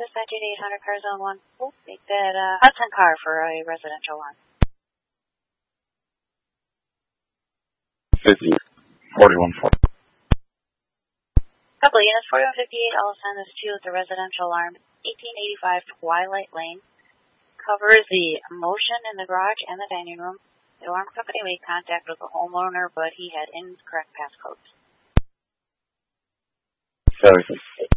Dispatch 8800 car zone 1. Oh, make that Hudson car for a residential alarm. 50, 4140. Couple of units, 4158, I'll send this to the residential alarm, 1885 Twilight Lane. Covers the motion in the garage and the dining room. The alarm company made contact with the homeowner, but he had incorrect passcodes. 76.